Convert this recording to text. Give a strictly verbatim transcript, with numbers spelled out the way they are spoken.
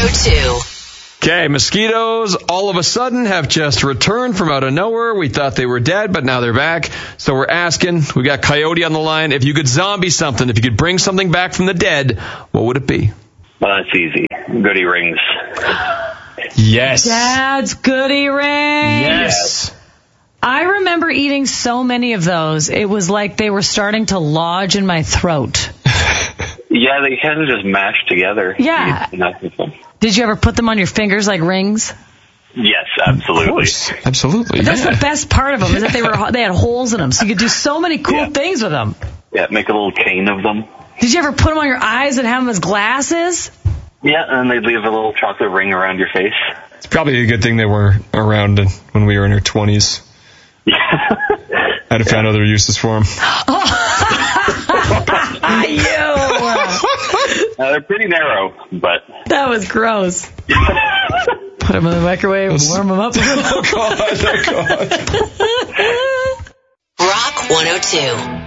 oh two. Okay, mosquitoes all of a sudden have just returned from out of nowhere. We thought they were dead, but now they're back. So we're asking, we got Coyote on the line, if you could zombie something, if you could bring something back from the dead, what would it be? Well, that's easy. Goody rings. Yes. Dad's goody rings. Yes. I remember eating so many of those. It was like they were starting to lodge in my throat. Yeah, they kind of just mashed together. Yeah. Nothing. Did you ever put them on your fingers like rings? Yes, absolutely. Of course. Absolutely. But that's yeah. the best part of them, is that they were they had holes in them, so you could do so many cool Yeah. things with them. Yeah, make a little chain of them. Did you ever put them on your eyes and have them as glasses? Yeah, and they'd leave a little chocolate ring around your face. It's probably a good thing they were around when we were in our twenties. Yeah. Had to find other uses for them. You! Uh, they're pretty narrow, but... That was gross. Put them in the microwave, warm them up. Oh, God. Oh, God. Rock one oh two.